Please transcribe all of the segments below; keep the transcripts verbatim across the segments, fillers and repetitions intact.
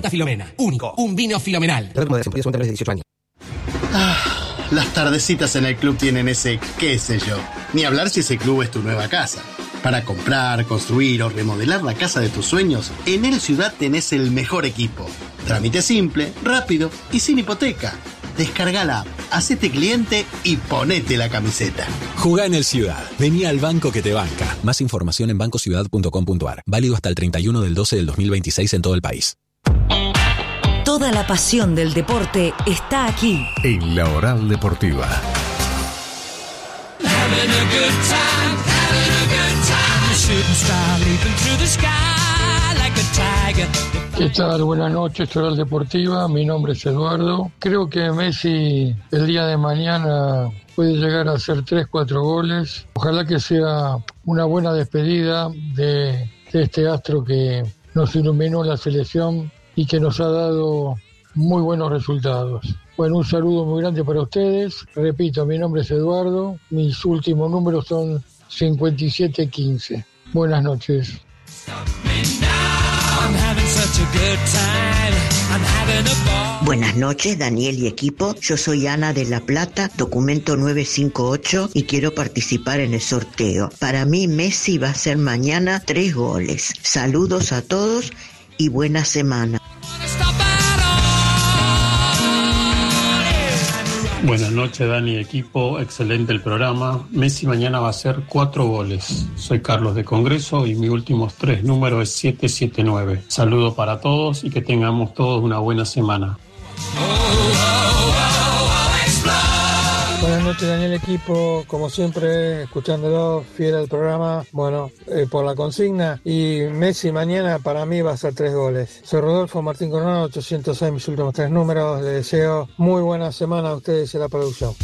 Fanta Filomena. Único. Un vino filomenal. dieciocho años. Ah, las tardecitas en el club tienen ese qué sé yo. Ni hablar si ese club es tu nueva casa. Para comprar, construir o remodelar la casa de tus sueños, en El Ciudad tenés el mejor equipo. Trámite simple, rápido y sin hipoteca. Descarga la app, hacete cliente y ponete la camiseta. Jugá en El Ciudad. Vení al banco que te banca. Más información en banco ciudad punto com punto a r. Válido hasta el treinta y uno del doce del dos mil veintiséis en todo el país. Toda la pasión del deporte está aquí. En La Oral Deportiva. ¿Qué tal? Buenas noches, Oral Deportiva. Mi nombre es Eduardo. Creo que Messi el día de mañana puede llegar a hacer tres, cuatro goles. Ojalá que sea una buena despedida de, de este astro que nos iluminó la selección y que nos ha dado muy buenos resultados. Bueno, un saludo muy grande para ustedes. Repito, mi nombre es Eduardo. Mis últimos números son cincuenta y siete quince. Buenas noches. Buenas noches, Daniel y equipo. Yo soy Ana de La Plata, documento nueve cinco ocho, y quiero participar en el sorteo. Para mí, Messi va a hacer mañana tres goles. Saludos a todos y buena semana. Buenas noches, Dani, equipo. Excelente el programa. Messi mañana va a hacer cuatro goles. Soy Carlos de Congreso y mis últimos tres números es siete siete nueve. Saludo para todos y que tengamos todos una buena semana. Buenas noches, Daniel, equipo. Como siempre, escuchándolo, fiel al programa. Bueno, eh, por la consigna. Y Messi mañana para mí va a hacer tres goles. Soy Rodolfo Martín Coronado, ochocientos seis, mis últimos tres números. Les deseo muy buena semana a ustedes y a la producción.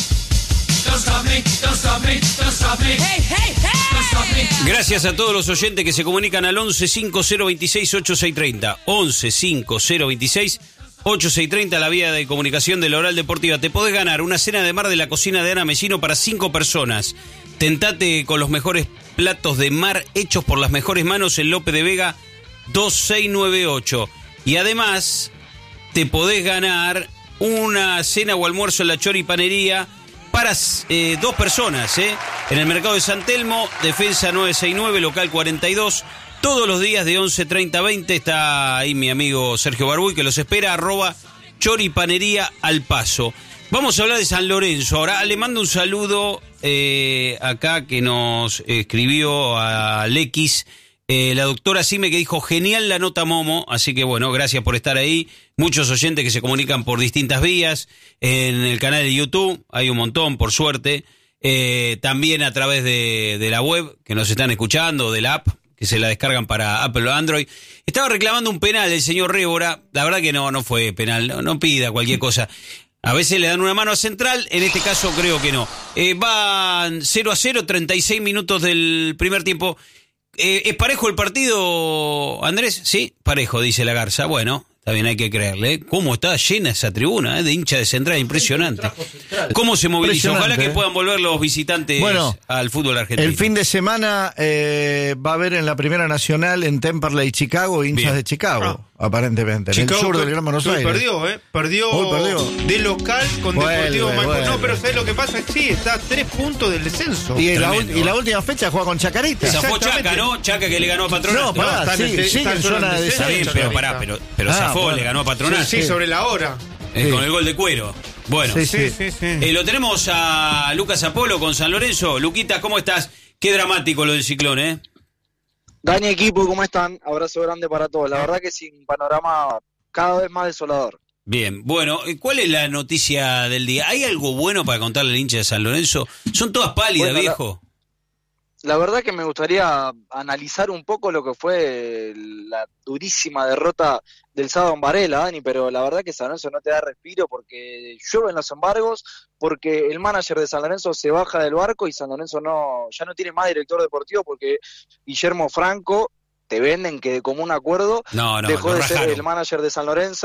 Gracias a todos los oyentes que se comunican al once cinco cero veintiséis ochenta y seis treinta. once cinco cero veintiséis ochenta y seis treinta, la vía de comunicación de la Oral Deportiva. Te podés ganar una cena de mar de la cocina de Ana Mesino para cinco personas. Tentate con los mejores platos de mar hechos por las mejores manos en López de Vega dos seis nueve ocho. Y además te podés ganar una cena o almuerzo en la Choripanería para eh, dos personas, ¿eh? En el mercado de San Telmo, Defensa nueve sesenta y nueve, local cuarenta y dos. Todos los días de once treinta a veinte está ahí mi amigo Sergio Barbuy, que los espera, arroba Choripanería al Paso. Vamos a hablar de San Lorenzo. Ahora le mando un saludo eh, acá que nos escribió a Lequis, eh, la doctora Sime, que dijo genial la nota Momo, así que bueno, gracias por estar ahí. Muchos oyentes que se comunican por distintas vías, en el canal de YouTube hay un montón, por suerte, eh, también a través de, de la web que nos están escuchando, de la app, que se la descargan para Apple o Android. Estaba reclamando un penal el señor Révora. La verdad que no, no fue penal. No, no pida cualquier cosa. A veces le dan una mano a Central, en este caso creo que no. Eh, van cero a cero, treinta y seis minutos del primer tiempo. Eh, ¿Es parejo el partido, Andrés? Sí, parejo, dice la Garza. Bueno, también hay que creerle. ¿eh? ¿Cómo está llena esa tribuna eh? de hincha de Central? Impresionante. ¿Cómo se moviliza? Ojalá que puedan volver los visitantes bueno, al fútbol argentino. El fin de semana eh, va a haber en la Primera Nacional en Temperley, Chicago, hinchas Bien. de Chicago, ah. aparentemente. Chicago, en el sur del Gran Buenos Aires. Perdió, ¿eh? Perdió, Uy, perdió de local con vuelve, Deportivo Maipo. No, pero ¿sabes lo que pasa? Sí, está a tres puntos del descenso. Y la, y la última fecha juega con Chacarita. Esa fue Chaca, ¿no? Chaca que le ganó a Patronato. No, pará, no, sí, sí, sigue en zona de descenso. Bien, pero pará, pero, pero ah, zafó, bueno. le ganó a Patronato. Sí, sí, sobre la hora. Eh, sí. Con el gol de Cuero. Bueno, sí, sí, sí, sí. Eh, lo tenemos a Lucas Apolo con San Lorenzo. Luquita, ¿cómo estás? Qué dramático lo del Ciclón, ¿eh? Dani, equipo, ¿cómo están? Abrazo grande para todos. La verdad que sí, un panorama cada vez más desolador. Bien, bueno, ¿cuál es la noticia del día? ¿Hay algo bueno para contarle al hincha de San Lorenzo? Son todas pálidas, bueno, viejo. La, la verdad que me gustaría analizar un poco lo que fue la durísima derrota del sábado en Varela, Dani, pero la verdad que San Lorenzo no te da respiro porque llueven los embargos, porque el manager de San Lorenzo se baja del barco y San Lorenzo no ya no tiene más director deportivo porque Guillermo Franco, te venden que de común acuerdo, no, no, dejó no de rajaron. ser el manager de San Lorenzo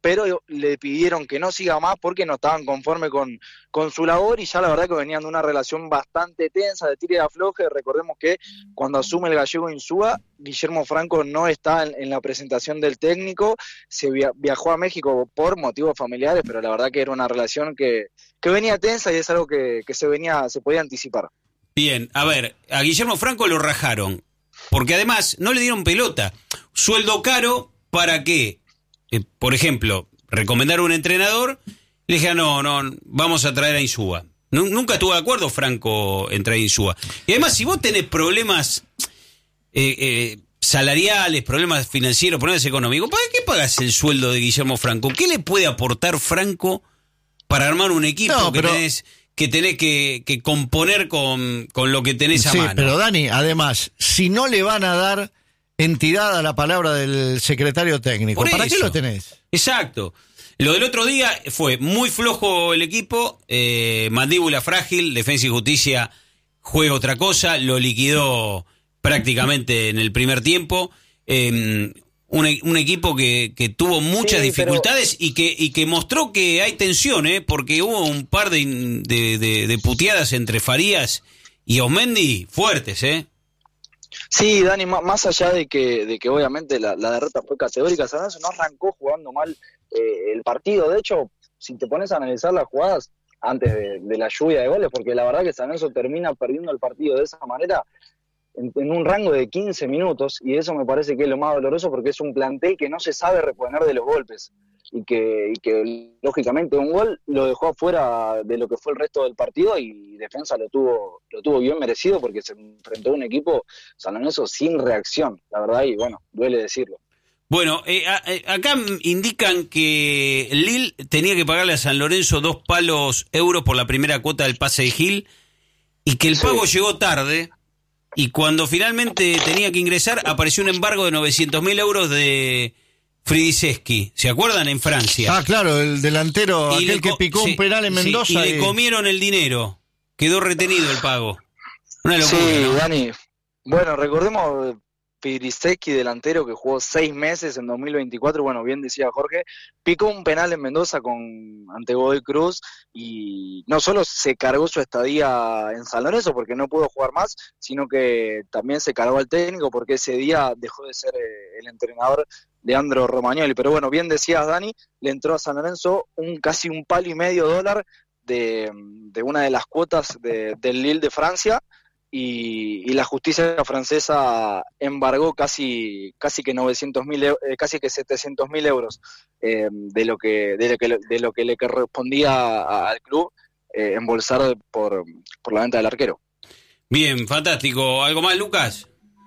pero le pidieron que no siga más porque no estaban conformes con, con su labor, y ya la verdad que venían de una relación bastante tensa, de tira y afloje. Recordemos que cuando asume el gallego Insúa, Guillermo Franco no está en, en la presentación del técnico, se via, viajó a México por motivos familiares, pero la verdad que era una relación que, que venía tensa y es algo que, que se venía, se podía anticipar. Bien, a ver, a Guillermo Franco lo rajaron, porque además no le dieron pelota. Sueldo caro para que, eh, por ejemplo, recomendar a un entrenador, le dije, no, no, vamos a traer a Insúa. Nunca estuvo de acuerdo Franco en traer a Insúa. Y además, si vos tenés problemas eh, eh, salariales, problemas financieros, problemas económicos, ¿para qué pagas el sueldo de Guillermo Franco? ¿Qué le puede aportar Franco para armar un equipo no, pero... que tenés... que tenés que, que componer con, con lo que tenés a sí, mano? Sí, pero Dani, además, si no le van a dar entidad a la palabra del secretario técnico, Por ¿para eso. qué lo tenés? Exacto. Lo del otro día fue muy flojo el equipo, eh, mandíbula frágil, Defensa y Justicia juega otra cosa, lo liquidó prácticamente en el primer tiempo. Eh, Un, un equipo que, que tuvo muchas sí, dificultades pero... y que y que mostró que hay tensión, ¿eh? Porque hubo un par de, de, de, de puteadas entre Farías y Osmendi fuertes, ¿eh? Sí, Dani, más allá de que de que obviamente la, la derrota fue categórica, San Lorenzo no arrancó jugando mal eh, el partido. De hecho, si te pones a analizar las jugadas antes de, de la lluvia de goles, porque la verdad que San Lorenzo termina perdiendo el partido de esa manera, En, en un rango de quince minutos, y eso me parece que es lo más doloroso porque es un plantel que no se sabe reponer de los golpes y que, y que lógicamente un gol lo dejó afuera de lo que fue el resto del partido, y Defensa lo tuvo lo tuvo bien merecido porque se enfrentó a un equipo San Lorenzo sin reacción, la verdad, y bueno, duele decirlo. Bueno, eh, a, eh, acá indican que Lille tenía que pagarle a San Lorenzo dos palos euros por la primera cuota del pase de Gil y que el sí. pago llegó tarde. Y cuando finalmente tenía que ingresar, apareció un embargo de novecientos mil euros de Fridiseski. ¿Se acuerdan? En Francia. Ah, claro, el delantero, y aquel que picó sí, un penal en Mendoza. Sí, y, y le comieron el dinero. Quedó retenido el pago. Una locura, sí, ¿no? Dani. Bueno, recordemos Fridiseski, delantero que jugó seis meses en dos mil veinticuatro. Bueno, bien decía Jorge, picó un penal en Mendoza con ante Godoy Cruz y no solo se cargó su estadía en San Lorenzo porque no pudo jugar más, sino que también se cargó al técnico porque ese día dejó de ser eh, el entrenador Leandro Romagnoli. Pero bueno, bien decías, Dani, le entró a San Lorenzo un casi un palo y medio dólar de, de una de las cuotas de, del Lille de Francia. Y, y la justicia francesa embargó casi casi que novecientos mil eh, casi que setecientos mil euros eh, de lo que de lo que de lo que le correspondía a, al club eh, embolsar por por la venta del arquero. Bien, fantástico. ¿Algo más, Lucas?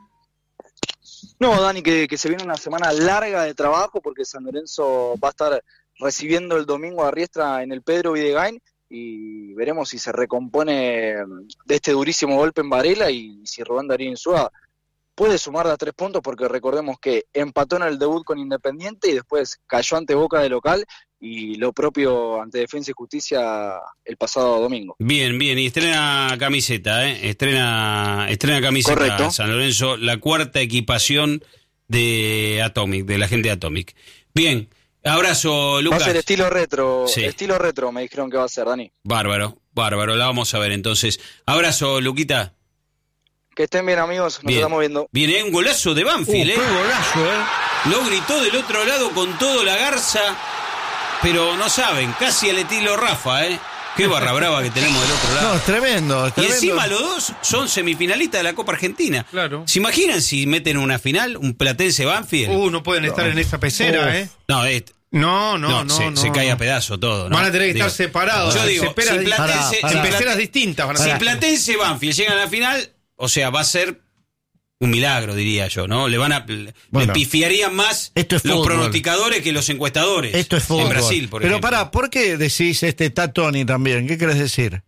No, Dani, que, que se viene una semana larga de trabajo porque San Lorenzo va a estar recibiendo el domingo a Riestra en el Pedro Videgain, y veremos si se recompone de este durísimo golpe en Varela y si Rubén Darío Insúa puede sumar de a tres puntos, porque recordemos que empató en el debut con Independiente y después cayó ante Boca de local, y lo propio ante Defensa y Justicia el pasado domingo. Bien, bien, y estrena camiseta, ¿eh? Estrena, estrena camiseta. Correcto. San Lorenzo, la cuarta equipación de Atomic, de la gente de Atomic. Bien. Abrazo, Lucas. Va a ser estilo retro, sí. estilo retro, me dijeron que va a ser, Dani. Bárbaro, bárbaro, la vamos a ver entonces. Abrazo, Luquita. Que estén bien, amigos, nos bien. estamos viendo. Viene un golazo de Banfield, uh, ¿eh? Qué golazo, ¿eh? Lo gritó del otro lado con todo la garza, pero no saben, casi al estilo Rafa, ¿eh? Qué barra brava que tenemos del otro lado. No, es tremendo, es tremendo. Y encima los dos son semifinalistas de la Copa Argentina. Claro. ¿Se imaginan si meten una final, un Platense Banfield? Uh, no pueden estar no. en esa pecera, uh. ¿eh? No, es... No, no, no, no, se, no. se cae a pedazo todo, ¿no? Van a tener que digo, estar separados. Yo digo, Peceras, si Platense, para, para. Si peceras distintas. Van a si ser. Platense Banfield llegan a la final, o sea, va a ser un milagro, diría yo, ¿no? Le van a bueno, le pifiarían más esto es los fútbol. pronosticadores que los encuestadores. Esto es fútbol. En Brasil, por Pero ejemplo. pará, ¿por qué decís este está Tony también? ¿Qué querés decir?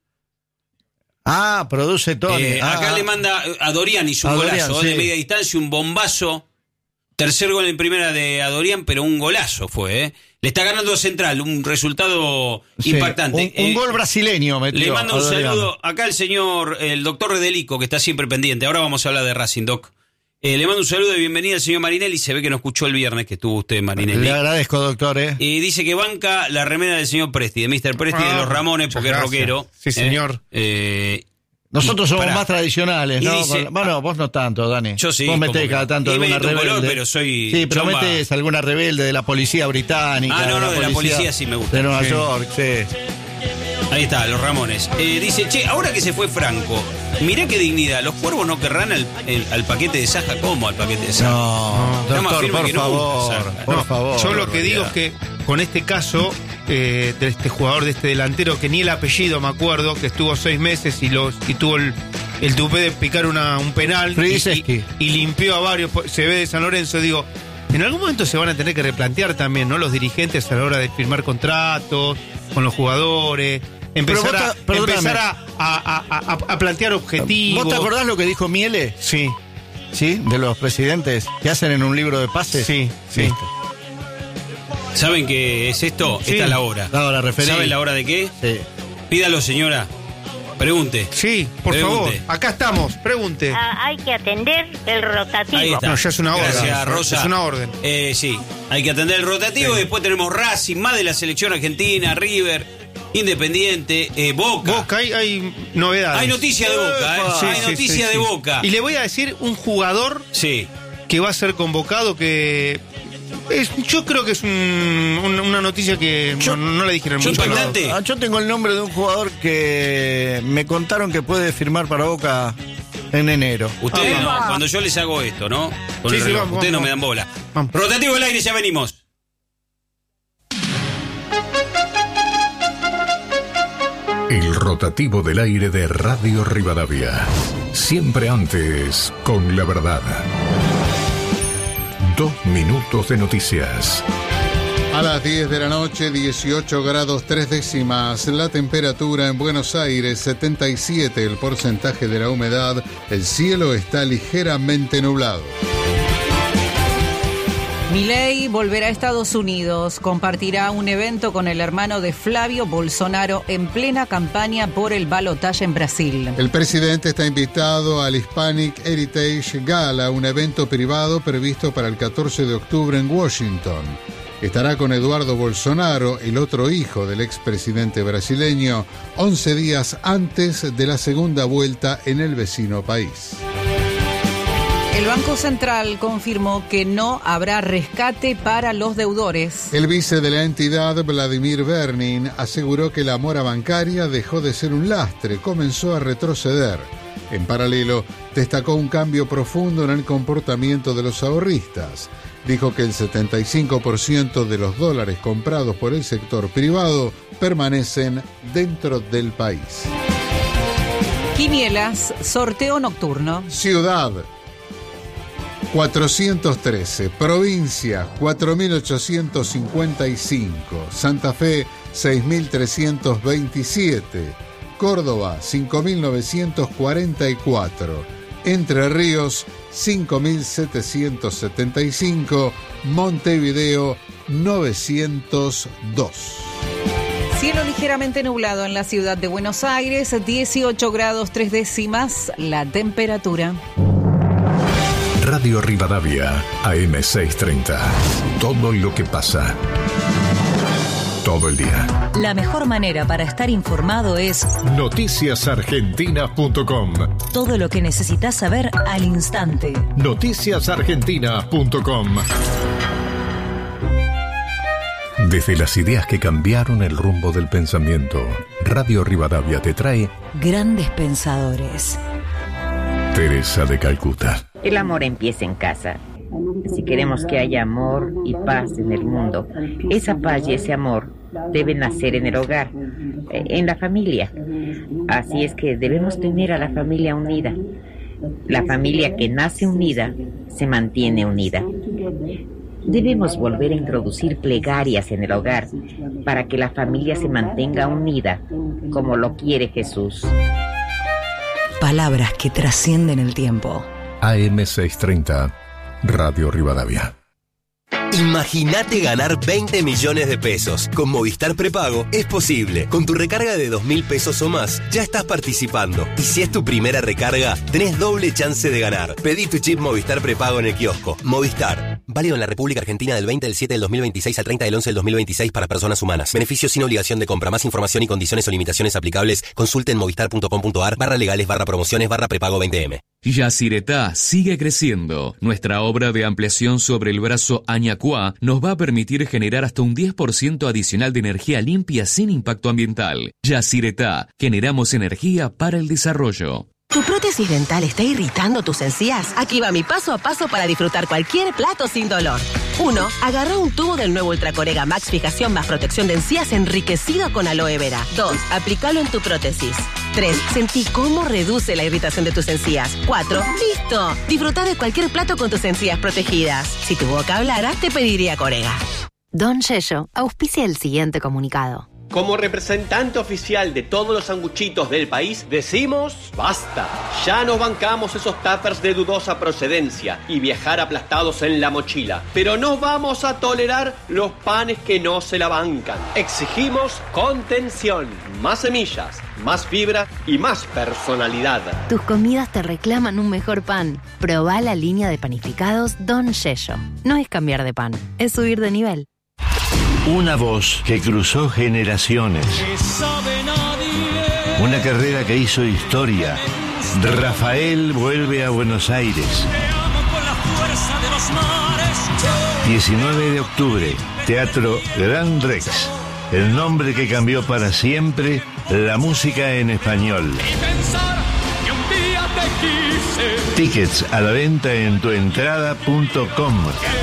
Ah, produce Tony. Eh, ah, acá ah. le manda a Dorian, hizo un Dorian, golazo sí. de media distancia, un bombazo. Tercer gol en primera de Adorian, pero un golazo fue, ¿eh? Le está ganando a Central, un resultado sí, impactante. Un, un eh, gol brasileño metió. Le mando un Adorian. saludo acá al señor, el doctor Redelico, que está siempre pendiente. Ahora vamos a hablar de Racing, Doc. Eh, le mando un saludo de bienvenida al señor Marinelli. Se ve que no escuchó el viernes que estuvo usted, Marinelli. Le agradezco, doctor. ¿eh? Y dice que banca la remera del señor Presti, de mister Presti, ah, de los Ramones, porque gracias. es rockero. Sí, señor. Eh, eh, Nosotros somos pará. más tradicionales, ¿no? Dice, bueno, vos no tanto, Dani. Yo sí. Vos metés cada tanto y alguna rebelde. color, pero soy sí, pero chomba. metés alguna rebelde de la policía británica. Ah, no, no, de la policía, policía sí me gusta. De Nueva Sí. York, sí. Ahí está, los Ramones. Eh, dice, che, ahora que se fue Franco, mirá qué dignidad. Los cuervos no querrán al, el- al paquete de Saja. ¿Cómo al paquete de Saja? No, Está más doctor, firme por que nunca, favor, Saja. por No, favor. yo lo que digo es que con este caso eh, de este jugador, de este delantero, que ni el apellido me acuerdo, que estuvo seis meses y los y tuvo el, el tupé de picar una, un penal y, y, y limpió a varios, se ve de San Lorenzo, digo, en algún momento se van a tener que replantear también, ¿no? Los dirigentes a la hora de firmar contratos con los jugadores. Empezar, Pero vos a, ta- perdóname. empezar a, a, a, a, a plantear objetivos. ¿Vos te acordás lo que dijo Miele? Sí. ¿Sí? De los presidentes que hacen en un libro de pases. Sí, sí. Listo. ¿Saben qué es esto? Sí. Esta es la hora. La hora, referí. ¿Saben la hora de qué? Sí. Pídalo, señora. Pregunte. Sí, por Pregunte. favor. Acá estamos. Pregunte. Ah, hay que atender el rotativo. Ahí está. No, ya es una orden. Gracias, Rosa. Es una orden. Eh, sí, hay que atender el rotativo. Sí. Y después tenemos Racing, más de la selección argentina, River, Independiente, eh, Boca. Boca, hay, hay novedades. Hay noticia de Boca, ¿eh? Sí, hay sí, noticia sí, de sí. Boca. Y le voy a decir un jugador sí. que va a ser convocado que... Es, yo creo que es un- un- una noticia que Yo- no, no le dijeron Yo mucho. tengo, ah, yo tengo el nombre de un jugador que me contaron que puede firmar para Boca en enero. Ustedes Ah, no, vamos. cuando yo les hago esto, ¿no? Con Sí, el sí, reloj, vamos, ustedes no vamos. me dan bola. Vamos. Rotativo al aire, ya venimos. El rotativo del aire de Radio Rivadavia. Siempre antes, con la verdad. Dos minutos de noticias. A las diez de la noche, dieciocho grados tres décimas. La temperatura en Buenos Aires, setenta y siete. El porcentaje de la humedad. El cielo está ligeramente nublado. Milei volverá a Estados Unidos. Compartirá un evento con el hermano de Flavio Bolsonaro en plena campaña por el balotaje en Brasil. El presidente está invitado al Hispanic Heritage Gala, un evento privado previsto para el catorce de octubre en Washington. Estará con Eduardo Bolsonaro, el otro hijo del expresidente brasileño, once días antes de la segunda vuelta en el vecino país. El Banco Central confirmó que no habrá rescate para los deudores. El vice de la entidad, Vladimir Bernin, aseguró que la mora bancaria dejó de ser un lastre, comenzó a retroceder. En paralelo, destacó un cambio profundo en el comportamiento de los ahorristas. Dijo que el setenta y cinco por ciento de los dólares comprados por el sector privado permanecen dentro del país. Quinielas, sorteo nocturno. Ciudad cuatrocientos trece, provincia cuatro mil ochocientos cincuenta y cinco, Santa Fe seis mil trescientos veintisiete, Córdoba cinco mil novecientos cuarenta y cuatro, Entre Ríos cinco mil setecientos setenta y cinco, Montevideo novecientos dos. Cielo ligeramente nublado en la ciudad de Buenos Aires, dieciocho grados tres décimas la temperatura. Radio Rivadavia, A M seiscientos treinta. Todo lo que pasa. Todo el día. La mejor manera para estar informado es noticias argentinas punto com. todo lo que necesitas saber al instante. noticias argentinas punto com. Desde las ideas que cambiaron el rumbo del pensamiento, Radio Rivadavia te trae Grandes pensadores. Teresa de Calcuta. El amor empieza en casa. Si queremos que haya amor y paz en el mundo, esa paz y ese amor deben nacer en el hogar, en la familia. Así es que debemos tener a la familia unida. La familia que nace unida se mantiene unida. Debemos volver a introducir plegarias en el hogar para que la familia se mantenga unida, como lo quiere Jesús. Palabras que trascienden el tiempo. A M seiscientos treinta, Radio Rivadavia. Imagínate ganar veinte millones de pesos. Con Movistar Prepago es posible. Con tu recarga de dos mil pesos o más, ya estás participando. Y si es tu primera recarga, tenés doble chance de ganar. Pedí tu chip Movistar Prepago en el kiosco. Movistar. Válido en la República Argentina del veinte del siete del dos mil veintiséis al treinta del once del dos mil veintiséis para personas humanas. Beneficio sin obligación de compra. Más información y condiciones o limitaciones aplicables. Consulte en movistar.com.ar barra legales barra promociones barra prepago veinte eme. Yacyretá sigue creciendo. Nuestra obra de ampliación sobre el brazo Añacuá nos va a permitir generar hasta un diez por ciento adicional de energía limpia sin impacto ambiental. Yacyretá, generamos energía para el desarrollo. ¿Tu prótesis dental está irritando tus encías? Aquí va mi paso a paso para disfrutar cualquier plato sin dolor. uno. Agarra un tubo del nuevo Ultracorega Max Fijación más protección de encías enriquecido con aloe vera. dos. Aplícalo en tu prótesis. tres. Sentí cómo reduce la irritación de tus encías. cuatro. ¡Listo! Disfruta de cualquier plato con tus encías protegidas. Si tu boca hablara, te pediría Corega. Don Yello auspicia el siguiente comunicado. Como representante oficial de todos los sanguchitos del país, decimos basta. Ya nos bancamos esos tuppers de dudosa procedencia y viajar aplastados en la mochila. Pero no vamos a tolerar los panes que no se la bancan. Exigimos contención, más semillas, más fibra y más personalidad. Tus comidas te reclaman un mejor pan. Probá la línea de panificados Don Yello. No es cambiar de pan, es subir de nivel. Una voz que cruzó generaciones. Una carrera que hizo historia. Rafael vuelve a Buenos Aires. diecinueve de octubre, Teatro Gran Rex. El nombre que cambió para siempre la música en español. Tickets a la venta en tuentrada punto com.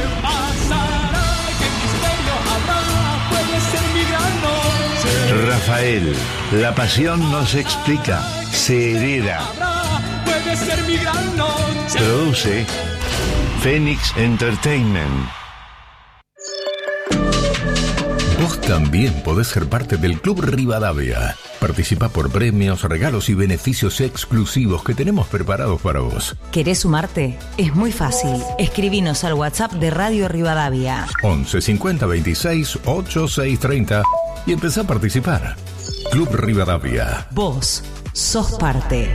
Rafael, la pasión no se explica, se hereda. Produce Phoenix Entertainment. Vos también podés ser parte del Club Rivadavia. Participa por premios, regalos y beneficios exclusivos que tenemos preparados para vos. ¿Querés sumarte? Es muy fácil. Escribinos al WhatsApp de Radio Rivadavia. once cincuenta veintiséis ochenta y seis treinta y empezá a participar. Club Rivadavia. Vos sos parte.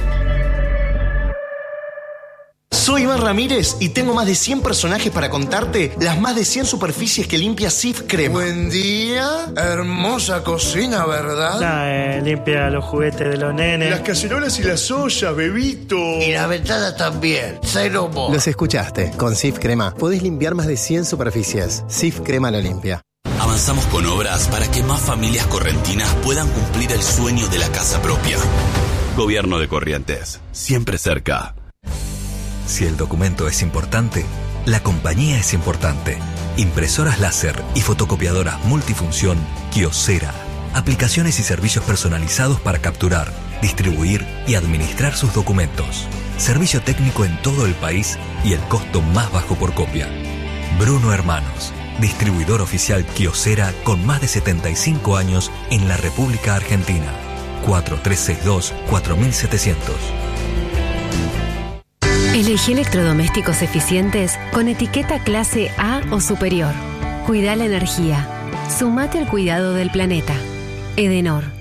Soy Iván Ramírez y tengo más de cien personajes para contarte las más de cien superficies que limpia Sif Crema. Buen día, hermosa cocina, ¿verdad? Nah, eh, limpia los juguetes de los nenes. Las cacerolas y las ollas, bebito. Y la ventana también, cero mo. Los escuchaste, con Sif Crema podés limpiar más de cien superficies. Sif Crema lo limpia. Avanzamos con obras para que más familias correntinas puedan cumplir el sueño de la casa propia. Gobierno de Corrientes, siempre cerca. Si el documento es importante, la compañía es importante. Impresoras láser y fotocopiadoras multifunción Kyocera. Aplicaciones y servicios personalizados para capturar, distribuir y administrar sus documentos. Servicio técnico en todo el país y el costo más bajo por copia. Bruno Hermanos, distribuidor oficial Kyocera con más de setenta y cinco años en la República Argentina. cuatro tres seis dos cuatro siete cero cero. Elegí electrodomésticos eficientes con etiqueta clase A o superior. Cuida la energía. Sumate al cuidado del planeta. Edenor.